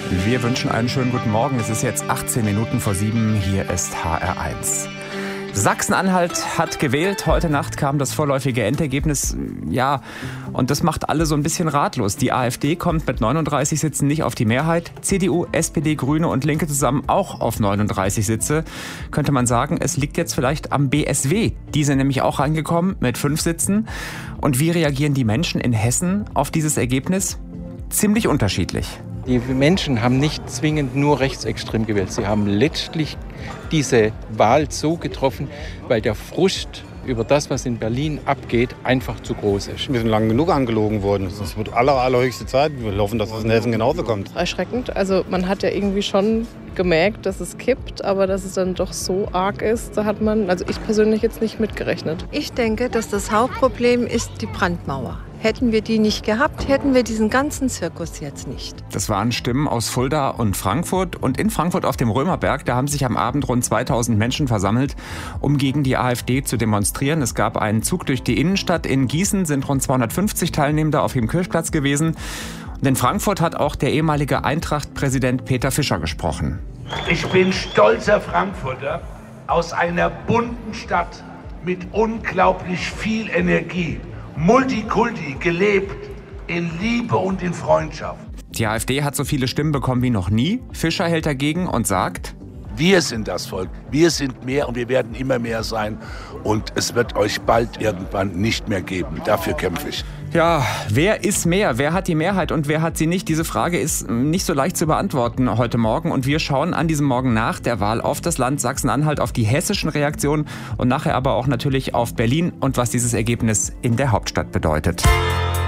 Wir wünschen einen schönen guten Morgen. Es ist jetzt 18 Minuten vor 7. Hier ist HR1. Sachsen-Anhalt hat gewählt. Heute Nacht kam das vorläufige Endergebnis. Ja, und das macht alle so ein bisschen ratlos. Die AfD kommt mit 39 Sitzen nicht auf die Mehrheit. CDU, SPD, Grüne und Linke zusammen auch auf 39 Sitze. Könnte man sagen, es liegt jetzt vielleicht am BSW. Die sind nämlich auch reingekommen mit 5 Sitzen. Und wie reagieren die Menschen in Hessen auf dieses Ergebnis? Ziemlich unterschiedlich. Die Menschen haben nicht zwingend nur rechtsextrem gewählt. Sie haben letztlich diese Wahl so getroffen, weil der Frust über das, was in Berlin abgeht, einfach zu groß ist. Wir sind lange genug angelogen worden. Es wird allerhöchste Zeit. Wir hoffen, dass es in Hessen genauso kommt. Erschreckend. Also man hat ja irgendwie schon gemerkt, dass es kippt, aber dass es dann doch so arg ist, da hat man, also ich persönlich jetzt nicht mitgerechnet. Ich denke, dass das Hauptproblem ist die Brandmauer. Hätten wir die nicht gehabt, hätten wir diesen ganzen Zirkus jetzt nicht. Das waren Stimmen aus Fulda und Frankfurt. Und in Frankfurt auf dem Römerberg, da haben sich am Abend rund 2000 Menschen versammelt, um gegen die AfD zu demonstrieren. Es gab einen Zug durch die Innenstadt. In Gießen sind rund 250 Teilnehmende auf dem Kirchplatz gewesen. Und in Frankfurt hat auch der ehemalige Eintracht-Präsident Peter Fischer gesprochen. Ich bin stolzer Frankfurter aus einer bunten Stadt mit unglaublich viel Energie. Multikulti, gelebt in Liebe und in Freundschaft. Die AfD hat so viele Stimmen bekommen wie noch nie. Fischer hält dagegen und sagt: Wir sind das Volk, wir sind mehr und wir werden immer mehr sein. Und es wird euch bald irgendwann nicht mehr geben. Dafür kämpfe ich. Ja, wer ist mehr? Wer hat die Mehrheit und wer hat sie nicht? Diese Frage ist nicht so leicht zu beantworten heute Morgen. Und wir schauen an diesem Morgen nach der Wahl auf das Land Sachsen-Anhalt, auf die hessischen Reaktionen und nachher aber auch natürlich auf Berlin und was dieses Ergebnis in der Hauptstadt bedeutet.